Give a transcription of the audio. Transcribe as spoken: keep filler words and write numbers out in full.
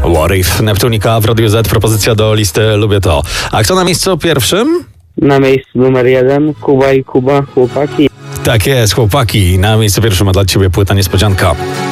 What If, Neptunika w Radiu Z, propozycja do listy Lubię To. A kto na miejscu pierwszym? Na miejscu numer jeden Kuba i Kuba, chłopaki. Tak jest, chłopaki. Na miejscu pierwszym ma dla ciebie płyta Niespodzianka.